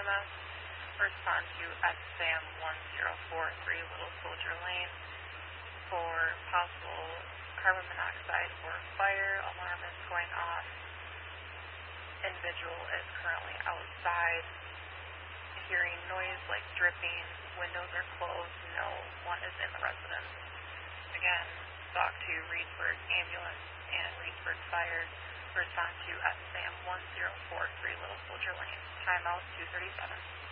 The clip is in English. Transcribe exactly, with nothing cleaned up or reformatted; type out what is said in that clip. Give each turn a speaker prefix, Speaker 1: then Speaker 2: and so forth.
Speaker 1: S. Respond to S SAM one zero four three Little Soldier Lane for possible carbon monoxide or fire. Alarm is going off. Individual is currently outside. Hearing noise like dripping. Windows are closed. No one is in the residence. Again, talk to Reedsburg Ambulance and Reedsburg Fire. Respond to S SAM one zero four three Little Soldier Lane. Timeout two thirty-seven.